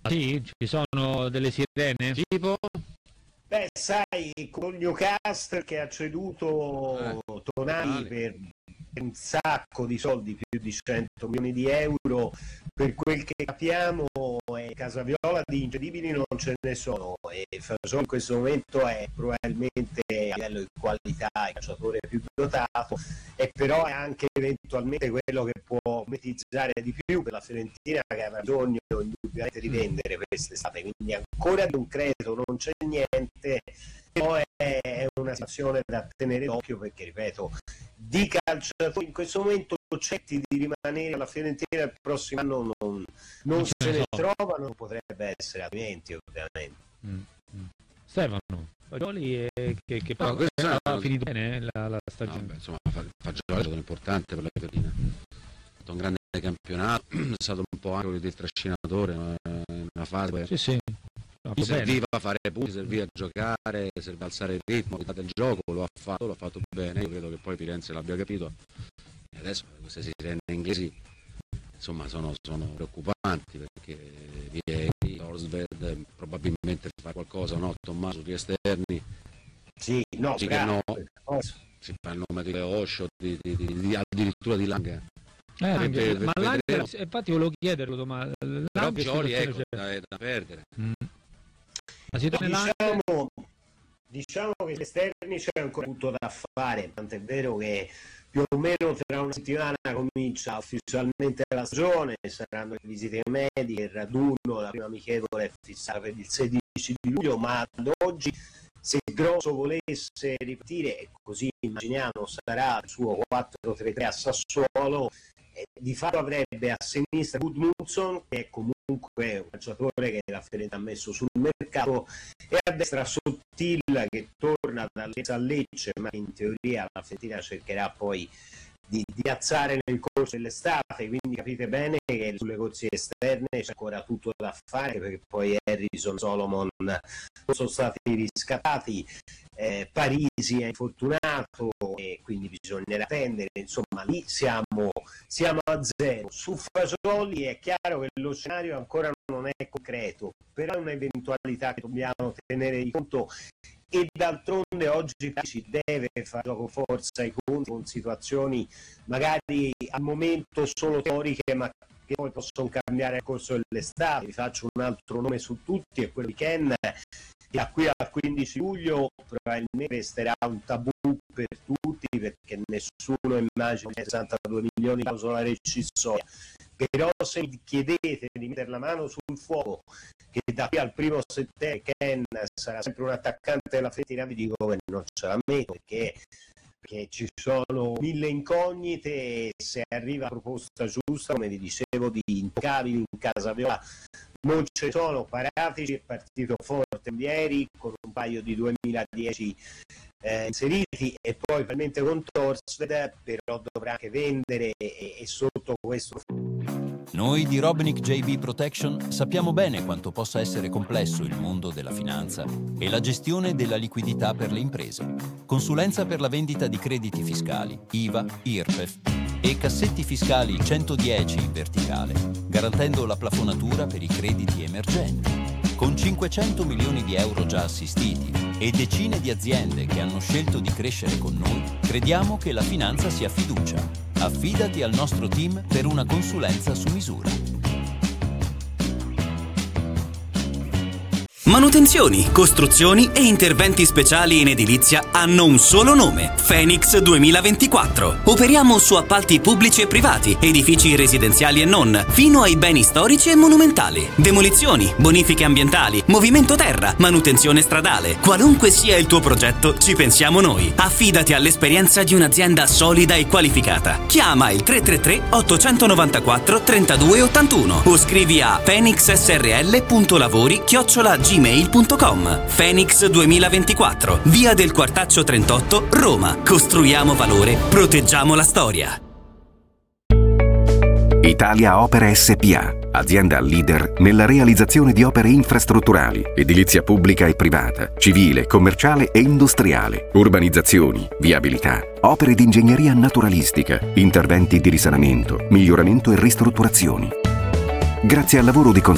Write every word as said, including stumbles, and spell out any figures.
Ah, sì? Ci sono delle sirene? Tipo? Beh, sai, con Newcastle che ha ceduto Eh, Tonali per un sacco di soldi, più di cento milioni di euro, per quel che capiamo è Casaviola di incredibili non ce ne sono, e Fasol in questo momento è probabilmente a livello di qualità il calciatore più dotato, e però è anche eventualmente quello che può monetizzare di più per la Fiorentina, che aveva bisogno indubbiamente di vendere quest'estate, quindi ancora di concreto non c'è niente, però è una situazione da tenere d'occhio, perché ripeto, di calciatori in questo momento certi di rimanere alla Fiorentina il prossimo anno non, non se ne so. trovano, potrebbe essere altrimenti ovviamente. Mm, mm. Stefano Fagioli è, che, che no, poi ha è finito bene la, la stagione. No, beh, insomma, Fagioli è stato importante per la Fiorentina, ha fatto un grande campionato, è stato un po' anche il trascinatore in una fase. Sì, sì. No, mi serviva a fare punti, serviva a giocare, serviva a alzare il ritmo del gioco, lo ha fatto, lo ha fatto bene. Io credo che poi Firenze l'abbia capito, e adesso queste sirene inglesi insomma sono, sono preoccupanti, perché Vieri, Orsved probabilmente fa qualcosa, no? Tommaso sugli esterni, sì, no, sì, che no, si fa il nome di Osho, di, di, di, di, addirittura di Lang. Eh, ah, per, ma Lang, infatti volevo chiederlo, ma però Pioli ecco, è da perdere. Mm. Ma si diciamo, diciamo che gli esterni c'è ancora tutto da fare, tant'è vero che più o meno tra una settimana comincia ufficialmente la stagione, saranno le visite mediche, il raduno, la prima amichevole è fissata per il sedici di luglio, ma ad oggi se Grosso volesse ripartire, e così immaginiamo sarà il suo quattro tre tre a Sassuolo, eh, di fatto avrebbe a sinistra Gudmundsson, che è comunque un calciatore che la Fiorentina ha messo sul mercato, e a destra Sottilla che torna dal Lecce, ma in teoria la Fiorentina cercherà poi di, di piazzare nel corso dell'estate, quindi capite bene che sulle corsie esterne c'è ancora tutto da fare, perché poi Harrison, Solomon non sono stati riscattati, eh, Parisi è infortunato e quindi bisognerà attendere, insomma lì siamo, siamo a zero. Su Fagioli è chiaro che lo scenario ancora non è concreto, però è un'eventualità che dobbiamo tenere in conto, e d'altronde oggi si deve fare gioco forza ai conti con situazioni magari al momento solo teoriche, ma che poi possono cambiare nel corso dell'estate. Vi faccio un altro nome su tutti, è quello di Ken, che da qui al quindici luglio probabilmente resterà un tabù per tutti, perché nessuno immagina sessantadue milioni di clausola rescissoria. Però se mi chiedete di mettere la mano sul fuoco che da qui al primo settembre Ken sarà sempre un attaccante della Fiorentina, vi dico che non ce la metto, perché, perché ci sono mille incognite, e se arriva la proposta giusta, come vi dicevo, di intoccabili in Casaviola non ci sono. Paratici è partito forte ieri con un paio di duemiladieci eh, inseriti, e poi probabilmente con Torsved, però dovrà anche vendere, e, e sotto questo. Noi di Robnik J B Protection sappiamo bene quanto possa essere complesso il mondo della finanza e la gestione della liquidità per le imprese. Consulenza per la vendita di crediti fiscali, I V A, I R P E F e cassetti fiscali centodieci in verticale, garantendo la plafonatura per i crediti emergenti. Con cinquecento milioni di euro già assistiti e decine di aziende che hanno scelto di crescere con noi, crediamo che la finanza sia fiducia. Affidati al nostro team per una consulenza su misura. Manutenzioni, costruzioni e interventi speciali in edilizia hanno un solo nome: Phoenix duemilaventiquattro. Operiamo su appalti pubblici e privati, edifici residenziali e non, fino ai beni storici e monumentali. Demolizioni, bonifiche ambientali, movimento terra, manutenzione stradale. Qualunque sia il tuo progetto, ci pensiamo noi. Affidati all'esperienza di un'azienda solida e qualificata. Chiama il tre tre tre ottocentonovantaquattro trentadue ottantuno o scrivi a phoenixsrl punto lavori chiocciola gmail punto com. Phoenix duemilaventiquattro, via del Quartaccio trentotto, Roma. Costruiamo valore, proteggiamo la storia. Italia Opere S P A, azienda leader nella realizzazione di opere infrastrutturali, edilizia pubblica e privata, civile, commerciale e industriale, urbanizzazioni, viabilità, opere di ingegneria naturalistica, interventi di risanamento, miglioramento e ristrutturazioni. Grazie al lavoro di